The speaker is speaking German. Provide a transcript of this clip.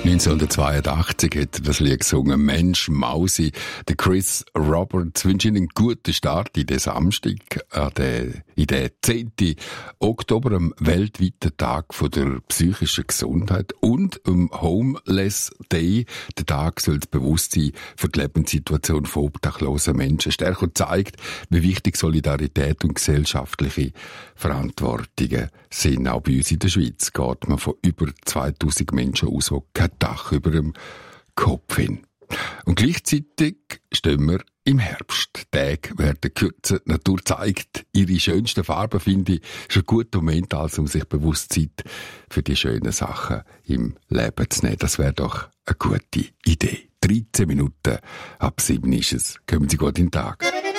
1982 hat er das Lied gesungen, Mensch, Mausi. Der Chris Roberts wünscht Ihnen einen guten Start in den Samstag, in den 10. Oktober, am weltweiten Tag von der psychischen Gesundheit und am Homeless Day. Der Tag soll das Bewusstsein für die Lebenssituation von obdachlosen Menschen stärker zeigt, wie wichtig Solidarität und gesellschaftliche Verantwortungen sind. Auch bei uns in der Schweiz geht man von über 2000 Menschen aus, die kein Dach über dem Kopf haben. Und gleichzeitig stehen wir im Herbst. Die Tage werden kürzer, die Natur zeigt ihre schönsten Farben, finde ich. Ist ein guter Moment, also, um sich bewusst Zeit für die schönen Sachen im Leben zu nehmen. Das wäre doch eine gute Idee. 13 Minuten ab 7 ist es. Kommen Sie gut in den Tag.